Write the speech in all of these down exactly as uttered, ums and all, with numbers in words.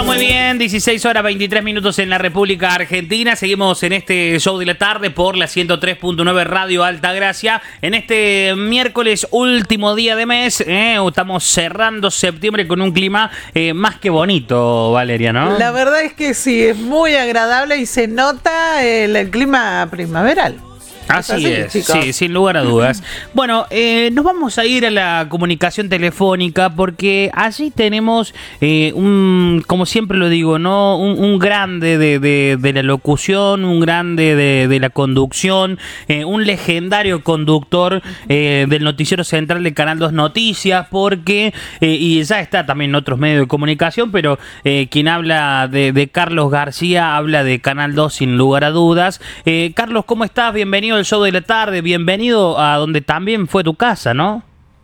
muy bien, dieciséis horas veintitrés minutos en la República Argentina. Seguimos en este show de la tarde por la ciento tres punto nueve Radio Altagracia. En este miércoles, último día de mes, eh, estamos cerrando septiembre con un clima eh, más que bonito, Valeria, ¿no? La verdad es que sí, es muy agradable y se nota el, el clima primaveral. Así es, sí, sin lugar a dudas. Bueno, eh, nos vamos a ir a la comunicación telefónica porque allí tenemos eh, un, como siempre lo digo, ¿no? Un, un grande de, de, de la locución, un grande de, de la conducción, eh, un legendario conductor eh, del noticiero central de Canal dos Noticias, porque, eh, y ya está también en otros medios de comunicación, pero eh, quien habla de, de Carlos García habla de Canal dos sin lugar a dudas. Eh, Carlos, ¿cómo estás? Bienvenido el show de la tarde, bienvenido a donde también fue tu casa, ¿no?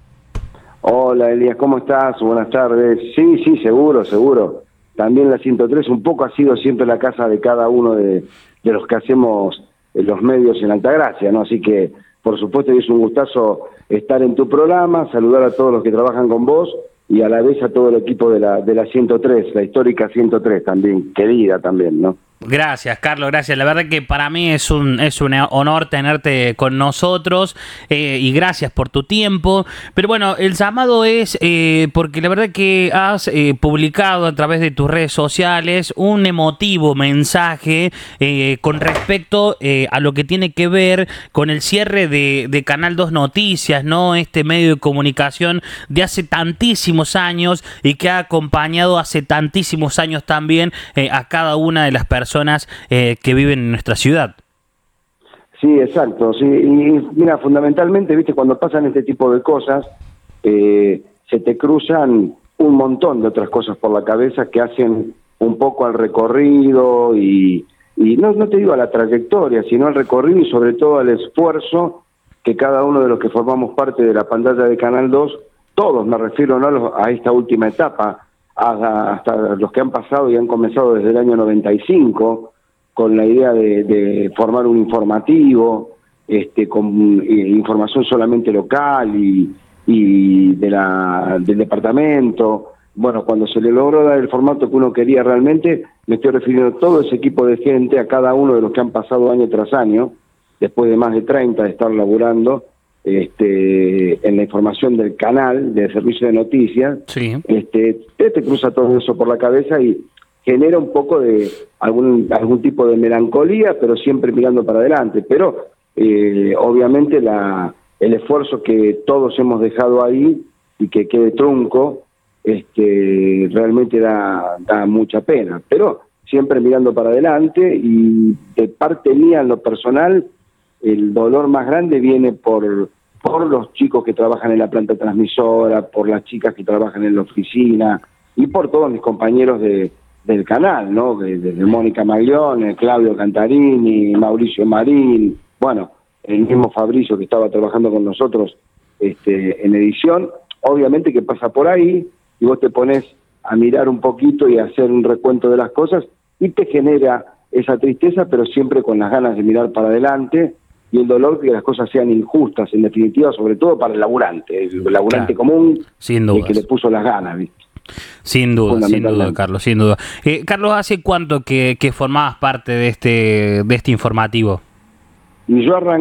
Hola Elías, ¿cómo estás? Buenas tardes. Sí, sí, seguro, seguro. También la ciento tres un poco ha sido siempre la casa de cada uno de, de los que hacemos los medios en Altagracia, ¿no? Así que, por supuesto, es un gustazo estar en tu programa, saludar a todos los que trabajan con vos y a la vez a todo el equipo de la, de la ciento tres, la histórica ciento tres también, querida también, ¿no? Gracias, Carlos, gracias. La verdad que para mí es un es un honor tenerte con nosotros eh, y gracias por tu tiempo. Pero bueno, el llamado es eh, porque la verdad que has eh, publicado a través de tus redes sociales un emotivo mensaje eh, con respecto eh, a lo que tiene que ver con el cierre de, de Canal dos Noticias, ¿no? Este medio de comunicación de hace tantísimos años y que ha acompañado hace tantísimos años también eh, a cada una de las personas personas eh, que viven en nuestra ciudad. Sí, exacto. Sí. Y mira, fundamentalmente, viste, cuando pasan este tipo de cosas, eh, se te cruzan un montón de otras cosas por la cabeza que hacen un poco al recorrido y, y no, no te digo a la trayectoria, sino al recorrido y sobre todo al esfuerzo que cada uno de los que formamos parte de la pantalla de Canal dos, todos, me refiero no a, los, a esta última etapa, hasta los que han pasado y han comenzado desde el año noventa y cinco con la idea de, de formar un informativo este con eh, información solamente local y, y de la del departamento. Bueno, cuando se le logró dar el formato que uno quería realmente, me estoy refiriendo a todo ese equipo de gente, a cada uno de los que han pasado año tras año, después de más de treinta de estar laburando este en la información del canal de servicio de noticias. Sí. este te, te cruza todo eso por la cabeza y genera un poco de algún algún tipo de melancolía, pero siempre mirando para adelante, pero eh, obviamente la el esfuerzo que todos hemos dejado ahí y que quede trunco este realmente da, da mucha pena, pero siempre mirando para adelante. Y de parte mía en lo personal, el dolor más grande viene por, por los chicos que trabajan en la planta transmisora, por las chicas que trabajan en la oficina y por todos mis compañeros de, del canal, ¿no? Desde de Mónica Maglione, Claudio Cantarini, Mauricio Marín, bueno, el mismo Fabricio que estaba trabajando con nosotros este, en edición. Obviamente que pasa por ahí y vos te pones a mirar un poquito y a hacer un recuento de las cosas y te genera esa tristeza, pero siempre con las ganas de mirar para adelante. Y el dolor de que las cosas sean injustas, en definitiva, sobre todo para el laburante, el laburante claro, común, sin duda, que le puso las ganas, ¿viste? Sin duda, sin duda, Carlos, sin duda. Eh, Carlos, ¿hace cuánto que, que formabas parte de este, de este informativo? Y yo arranqué